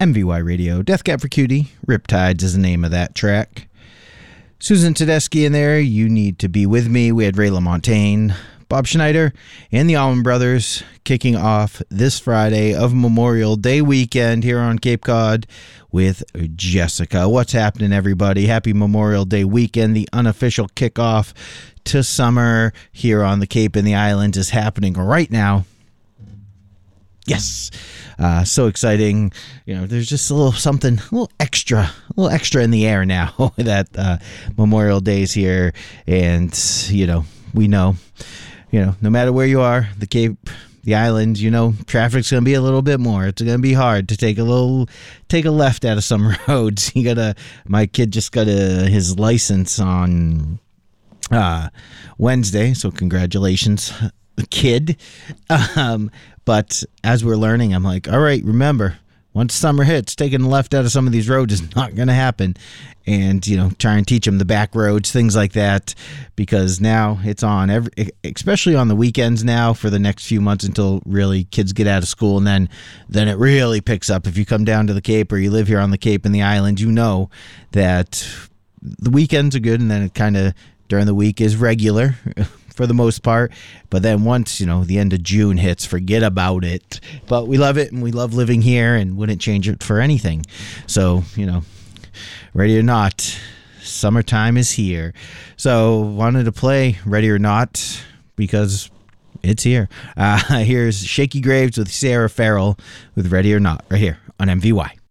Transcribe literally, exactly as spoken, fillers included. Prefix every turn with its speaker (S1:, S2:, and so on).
S1: M V Y Radio, Death Cab for Cutie, Riptides is the name of that track. Susan Tedeschi in there, You Need to Be With Me. We had Ray LaMontagne, Bob Schneider, and the Allman Brothers kicking off this Friday of Memorial Day weekend here on Cape Cod with Jessica. What's happening, everybody? Happy Memorial Day weekend. The unofficial kickoff to summer here on the Cape and the Islands is happening right now. Yes. Uh, so exciting. You know, there's just a little something, a little extra, a little extra in the air now that uh, Memorial Day's here. And, you know, we know, you know, no matter where you are, the Cape, the islands, you know, traffic's going to be a little bit more. It's going to be hard to take a little, take a left out of some roads. You got to, my kid just got a, his license on uh, Wednesday. So congratulations, kid. Um, But as we're learning, I'm like, all right, remember, once summer hits, taking the left out of some of these roads is not going to happen. And, you know, try and teach them the back roads, things like that, because now it's on, every, especially on the weekends now for the next few months until really kids get out of school. And then, then it really picks up. If you come down to the Cape or you live here on the Cape and the island, you know that the weekends are good. And then it kind of during the week is regular for the most part. But then once, you know, the end of June hits, forget about it. But we love it and we love living here and wouldn't change it for anything. So, you know, ready or not, summertime is here. So wanted to play Ready or Not because it's here. Uh, here's Shaky Graves with Sarah Farrell with Ready or Not right here on M V Y.